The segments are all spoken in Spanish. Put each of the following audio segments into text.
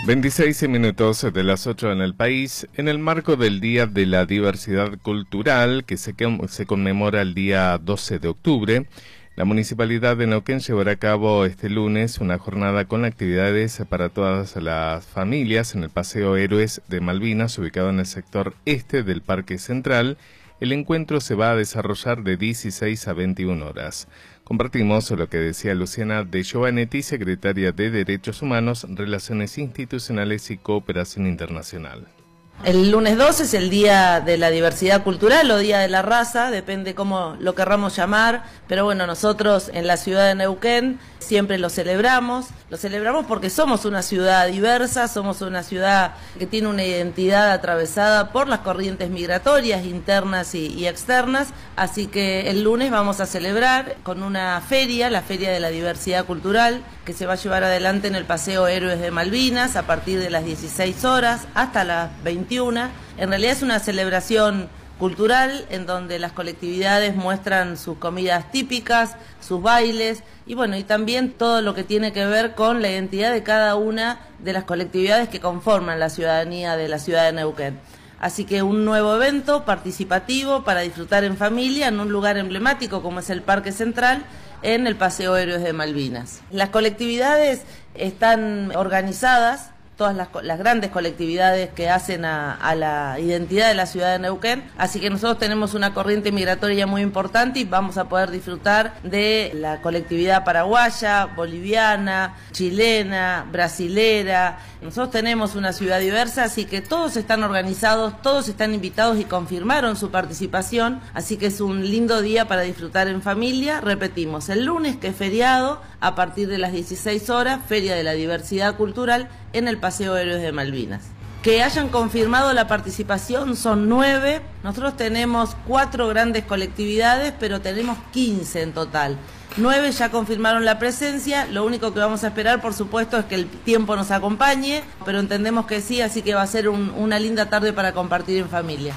26 minutos de las 8 en el país, en el marco del Día de la Diversidad Cultural, que se conmemora el día 12 de octubre, la Municipalidad de Neuquén llevará a cabo este lunes una jornada con actividades para todas las familias en el Paseo Héroes de Malvinas, ubicado en el sector este del Parque Central. El encuentro se va a desarrollar de 16 a 21 horas. Compartimos lo que decía Luciana de Giovanetti, secretaria de Derechos Humanos, Relaciones Institucionales y Cooperación Internacional. El lunes 12 es el Día de la Diversidad Cultural o Día de la Raza, depende cómo lo querramos llamar, pero bueno, nosotros en la ciudad de Neuquén siempre lo celebramos porque somos una ciudad diversa, somos una ciudad que tiene una identidad atravesada por las corrientes migratorias internas y externas, así que el lunes vamos a celebrar con una feria, la Feria de la Diversidad Cultural, que se va a llevar adelante en el Paseo Héroes de Malvinas a partir de las 16 horas hasta las 21. En realidad es una celebración cultural en donde las colectividades muestran sus comidas típicas, sus bailes y bueno, y también todo lo que tiene que ver con la identidad de cada una de las colectividades que conforman la ciudadanía de la ciudad de Neuquén. Así que un nuevo evento participativo para disfrutar en familia en un lugar emblemático como es el Parque Central, en el Paseo Héroes de Malvinas. Las colectividades están organizadas, todas las grandes colectividades que hacen a la identidad de la ciudad de Neuquén, así que nosotros tenemos una corriente migratoria muy importante y vamos a poder disfrutar de la colectividad paraguaya, boliviana, chilena, brasilera. Nosotros tenemos una ciudad diversa, así que todos están organizados, todos están invitados y confirmaron su participación, así que es un lindo día para disfrutar en familia. Repetimos, el lunes, que es feriado, a partir de las 16 horas, Feria de la Diversidad Cultural en el Paseo Héroes de Malvinas. Que hayan confirmado la participación son 9, nosotros tenemos 4 grandes colectividades, pero tenemos 15 en total. 9 ya confirmaron la presencia, lo único que vamos a esperar, por supuesto, es que el tiempo nos acompañe, pero entendemos que sí, así que va a ser una linda tarde para compartir en familia.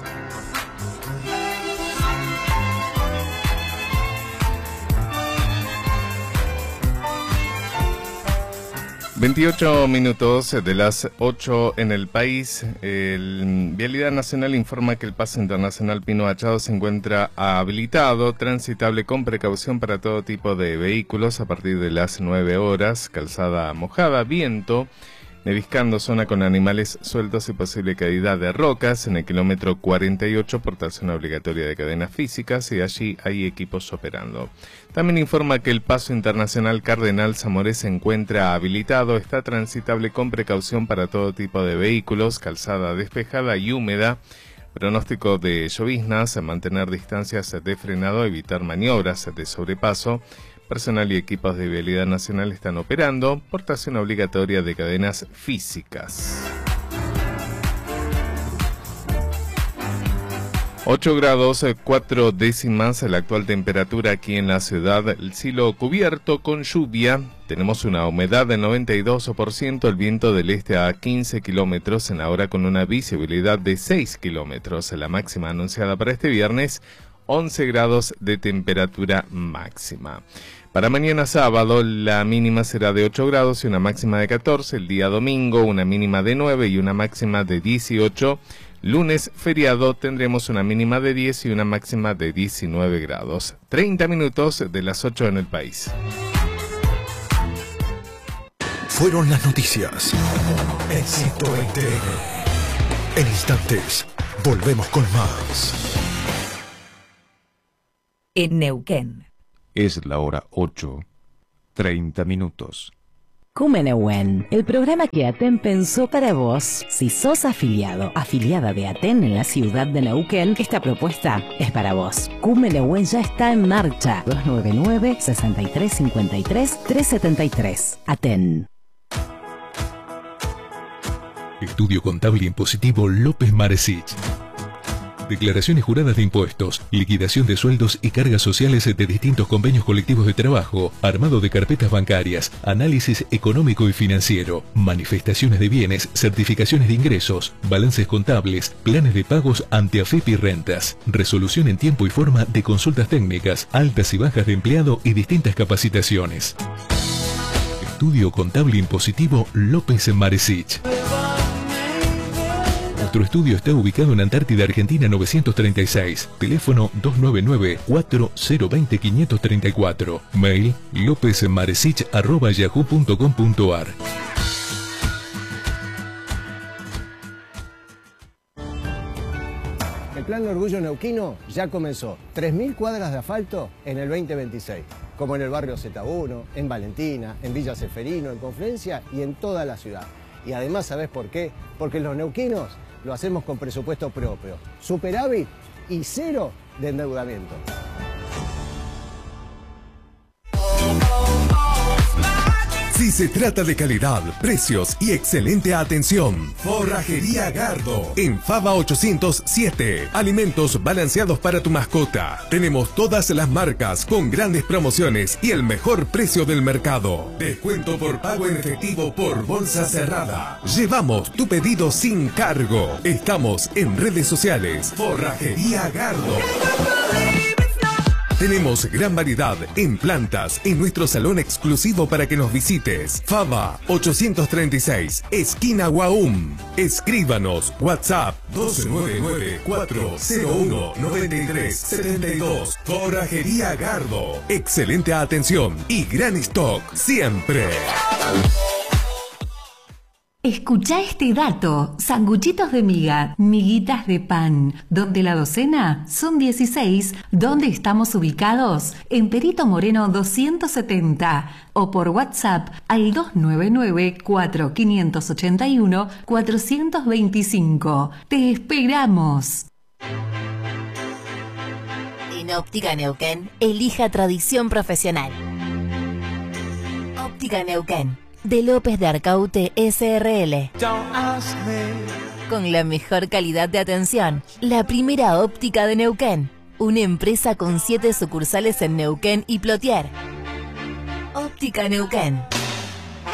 ...28 minutos de las 8 en el país. Vialidad Nacional informa que el paso internacional Pino Machado se encuentra habilitado, transitable con precaución para todo tipo de vehículos a partir de las 9 horas, calzada mojada, viento, neviscando, zona con animales sueltos y posible caída de rocas. En el kilómetro 48, portación obligatoria de cadenas físicas y allí hay equipos operando. También informa que el paso internacional Cardenal Zamoré se encuentra habilitado, está transitable con precaución para todo tipo de vehículos, calzada despejada y húmeda. Pronóstico de lloviznas, mantener distancias de frenado, evitar maniobras de sobrepaso. Personal y equipos de Vialidad Nacional están operando, portación obligatoria de cadenas físicas. 8 grados 4 décimas la actual temperatura aquí en la ciudad, el cielo cubierto con lluvia, tenemos una humedad del 92%, el viento del este a 15 kilómetros en la hora con una visibilidad de 6 kilómetros, la máxima anunciada para este viernes, 11 grados de temperatura máxima. Para mañana sábado la mínima será de 8 grados y una máxima de 14, el día domingo una mínima de 9 y una máxima de 18, lunes feriado tendremos una mínima de 10 y una máxima de 19 grados. 30 minutos de las 8 en el país. Fueron las noticias en 120. En instantes volvemos con más. En Neuquén. Es la hora 8, 30 minutos. Cumenehuen, el programa que Aten pensó para vos. Si sos afiliada de Aten en la ciudad de Neuquén, esta propuesta es para vos. Cumenehuen ya está en marcha. 299-6353-373. Aten. Estudio Contable Impositivo López Maresich. Declaraciones juradas de impuestos, liquidación de sueldos y cargas sociales de distintos convenios colectivos de trabajo, armado de carpetas bancarias, análisis económico y financiero, manifestaciones de bienes, certificaciones de ingresos, balances contables, planes de pagos ante AFIP y rentas, resolución en tiempo y forma de consultas técnicas, altas y bajas de empleado y distintas capacitaciones. Estudio Contable Impositivo López Maresich. Nuestro estudio está ubicado en Antártida, Argentina 936. Teléfono 299-4020-534. Mail lopezmaresich@yahoo.com.ar. El Plan Orgullo Neuquino ya comenzó. 3.000 cuadras de asfalto en el 2026. Como en el barrio Z1, en Valentina, en Villa Ceferino, en Confluencia y en toda la ciudad. Y además, ¿sabés por qué? Porque los neuquinos lo hacemos con presupuesto propio, superávit y cero de endeudamiento. Si se trata de calidad, precios y excelente atención, Forrajería Gardo, en Fava 807. Alimentos balanceados para tu mascota. Tenemos todas las marcas con grandes promociones y el mejor precio del mercado. Descuento por pago en efectivo por bolsa cerrada. Llevamos tu pedido sin cargo. Estamos en redes sociales. Forrajería Gardo. Tenemos gran variedad en plantas en nuestro salón exclusivo para que nos visites. Fava 836, esquina Guaum. Escríbanos WhatsApp 1299-401-9372. Forrajería Gardo. Excelente atención y gran stock siempre. Escucha este dato. Sanguchitos de miga, miguitas de pan, donde la docena son 16, donde estamos ubicados en Perito Moreno 270 o por WhatsApp al 299-4581-425. Te esperamos. En Óptica Neuquén, elija tradición profesional. Óptica Neuquén, de López de Arcaute SRL. Con la mejor calidad de atención, la primera óptica de Neuquén. Una empresa con 7 sucursales en Neuquén y Plotier. Óptica Neuquén.